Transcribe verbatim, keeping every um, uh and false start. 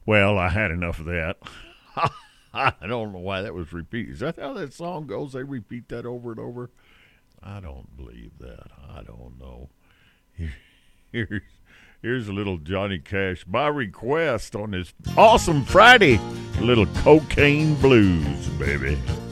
Well, I had enough of that. I don't know why that was repeated. Is that how that song goes? They repeat that over and over? I don't believe that. I don't know. Here's, here's a little Johnny Cash by request on this awesome Friday. A little Cocaine Blues, baby.